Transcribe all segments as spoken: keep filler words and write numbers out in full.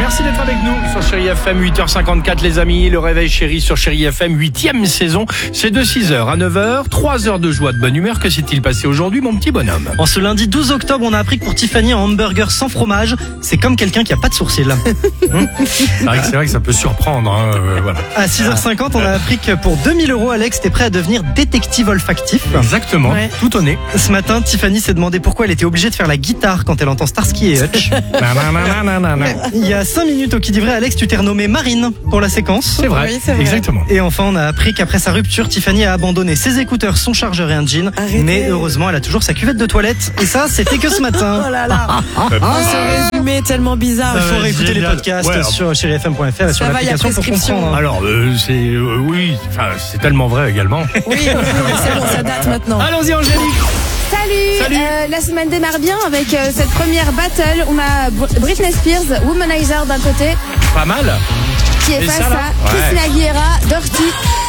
Merci d'être avec nous sur Chérie F M, huit heures cinquante-quatre les amis. Le réveil chéri sur Chérie F M, huitième saison. C'est de six heures à neuf heures, trois heures de joie, de bonne humeur. Que s'est-il passé aujourd'hui, mon petit bonhomme? En ce lundi douze octobre, on a appris que pour Tiffany, un hamburger sans fromage, c'est comme quelqu'un qui a pas de sourcils. Hum. C'est vrai que c'est vrai que ça peut surprendre. Hein, euh, voilà. À six heures cinquante, on a appris que pour deux mille euros, Alex était prêt à devenir détective olfactif. Exactement, Ouais. tout au nez. Ce matin, Tiffany s'est demandé pourquoi elle était obligée de faire la guitare quand elle entend Starsky et Hutch. Il y a cinq minutes au Qui dit vrai, Alex, tu t'es renommée Marine pour la séquence. C'est vrai, Oui, c'est vrai. exactement. Et enfin, on a appris qu'après sa rupture, Tiffany a abandonné ses écouteurs, son chargeur et un jean. Arrêtez. Mais heureusement, elle a toujours sa cuvette de toilette. Et ça, c'était que ce matin. Oh là là. Oh, ce résumé est tellement bizarre. Il faut ouais, réécouter les génial. podcasts Ouais, sur chéri f m point f r et sur Ça va, il y a l'application pour prescription. comprendre. hein. Alors, euh, c'est euh, oui, enfin, c'est tellement vrai également. Oui, oui, oui, c'est bon, ça date maintenant. Allons-y, Angélique. Salut, Salut. Euh, La semaine démarre bien avec euh, cette première battle. On a Br- Britney Spears, Womanizer d'un côté, Pas mal. qui est Et face ça, là à Christina Aguilera, Dirty.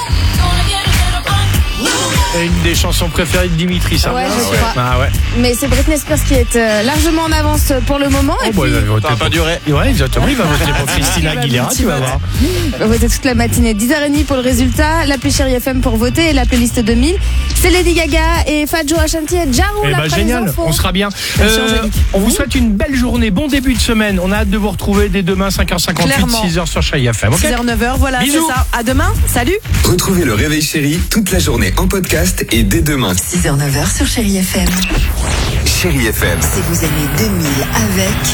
Et une des chansons préférées de Dimitri, ça. Ouais, je ah, crois. Ah ouais. Mais c'est Britney Spears qui est euh, largement en avance pour le moment. Et Oh, bah, puis, il va voter pour... duré. Ouais, exactement. Il va voter pour Christina Il va Aguilera, tu vas multi-vote. voir. on va voter toute la matinée. dix heures trente pour le résultat. L'appli Chéri F M pour voter et la playlist deux mille. C'est Lady Gaga et Fadjo Ashanti et Jaro. Eh ben, après les génial, infos. on sera bien. Merci, Angélique. on vous souhaite une belle journée, bon début de semaine. On a hâte de vous retrouver dès demain, cinq heures cinquante-huit, Clairement. six heures sur Chérie F M. ok six heures neuf heures, voilà, Bisous. c'est ça. À demain. Salut. Retrouvez le Réveil Chéri toute la journée en podcast et dès demain. six heures neuf heures sur Chéri F M. Chéri F M. Si vous aimez deux mille avec...